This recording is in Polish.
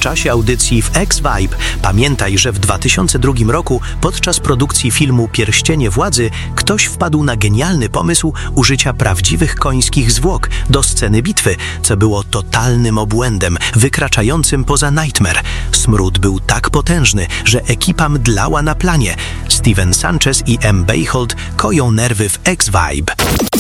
czasie audycji w X-Vibe. Pamiętaj, że w 2002 roku podczas produkcji filmu Pierścienie Władzy ktoś wpadł na genialny pomysł użycia prawdziwych końskich zwłok do sceny bitwy, co było totalnym obłędem, wykraczającym poza Nightmare. Smród był tak potężny, że ekipa mdlała na planie. Steven Sanchez i M. Bayhold koją nerwy w X-Vibe.